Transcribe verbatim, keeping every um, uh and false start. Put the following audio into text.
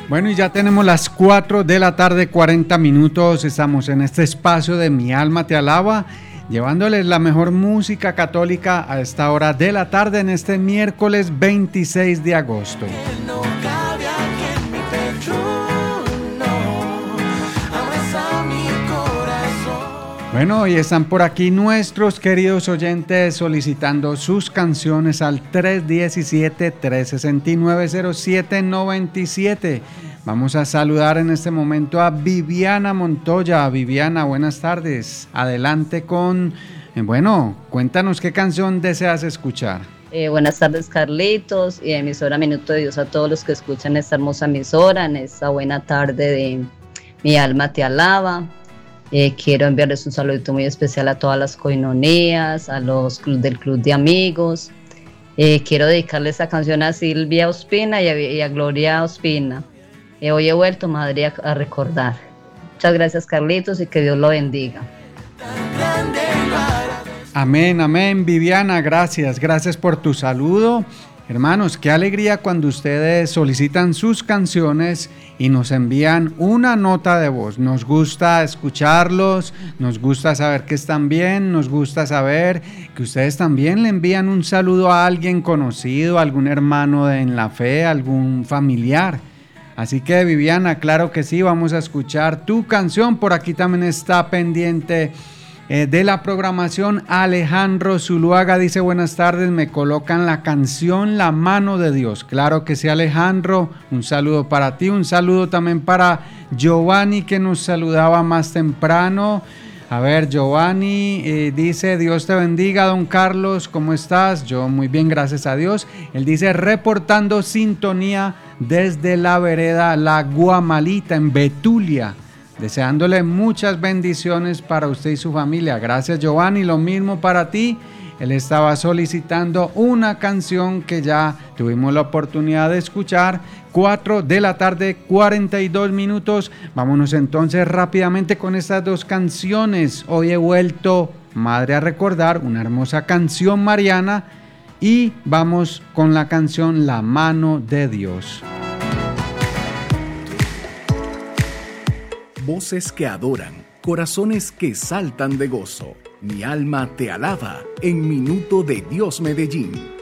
Bueno, y ya tenemos las cuatro de la tarde, cuarenta minutos. Estamos en este espacio de Mi Alma Te Alaba, llevándoles la mejor música católica a esta hora de la tarde en este miércoles veintiséis de agosto. Bueno, hoy están por aquí nuestros queridos oyentes solicitando sus canciones al tres uno siete, tres seis nueve, cero siete nueve siete. Vamos a saludar en este momento a Viviana Montoya. Viviana, buenas tardes. Adelante con, eh, bueno, cuéntanos qué canción deseas escuchar. Eh, buenas tardes, Carlitos, y emisora Minuto de Dios a todos los que escuchan esta hermosa emisora en esta buena tarde de Mi Alma Te Alaba. Eh, quiero enviarles un saludito muy especial a todas las coinonías, a los club del Club de Amigos. Eh, quiero dedicarle esta canción a Silvia Ospina y a, y a Gloria Ospina. Eh, hoy he vuelto, Madrid, a, a recordar. Muchas gracias, Carlitos, y que Dios lo bendiga. Amén, amén, Viviana, gracias, gracias por tu saludo. Hermanos, qué alegría cuando ustedes solicitan sus canciones y nos envían una nota de voz. Nos gusta escucharlos, nos gusta saber que están bien, nos gusta saber que ustedes también le envían un saludo a alguien conocido, a algún hermano en la fe, a algún familiar. Así que, Viviana, claro que sí, vamos a escuchar tu canción. Por aquí también está pendiente Eh, de la programación Alejandro Zuluaga, dice buenas tardes, me colocan la canción La Mano de Dios. Claro que sí, Alejandro, un saludo para ti, un saludo también para Giovanni que nos saludaba más temprano. A ver, Giovanni eh, dice, Dios te bendiga, don Carlos, ¿cómo estás? Yo muy bien, gracias a Dios. Él dice, reportando sintonía desde la vereda La Guamalita en Betulia. Deseándole muchas bendiciones para usted y su familia. Gracias, Giovanni, lo mismo para ti. Él estaba solicitando una canción que ya tuvimos la oportunidad de escuchar. cuatro de la tarde, cuarenta y dos minutos. Vámonos entonces rápidamente con estas dos canciones. Hoy he vuelto, Madre, a recordar una hermosa canción mariana. Y vamos con la canción La Mano de Dios. Voces que adoran, corazones que saltan de gozo. Mi alma te alaba en Minuto de Dios Medellín.